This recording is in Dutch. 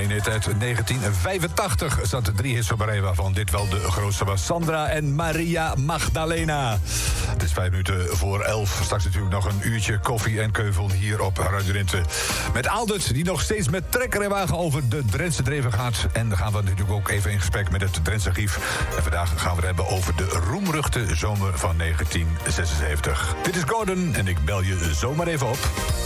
1 hit uit 1985. Er zaten 3 hits op een rij, waarvan dit wel de grootste was. Sandra en Maria Magdalena. Het is 5 minuten voor 11. Straks natuurlijk nog een uurtje koffie en keuvel hier op Radio Drenthe. Met Aldert, die nog steeds met trekker en wagen over de Drentse Dreven gaat. En dan gaan we natuurlijk ook even in gesprek met het Drentse archief. En vandaag gaan we het hebben over de roemruchte zomer van 1976. Dit is Gordon en ik bel je zomaar even op.